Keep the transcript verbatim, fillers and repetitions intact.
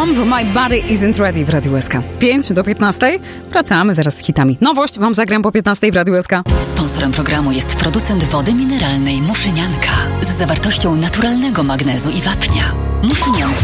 Bomb, My Body Isn't Ready w Radiu S K. pięć do piętnastej. Wracamy zaraz z hitami. Nowość wam zagram po piętnastej w Radiu S K. Sponsorem programu jest producent wody mineralnej Muszynianka z zawartością naturalnego magnezu i wapnia. Muszynianka.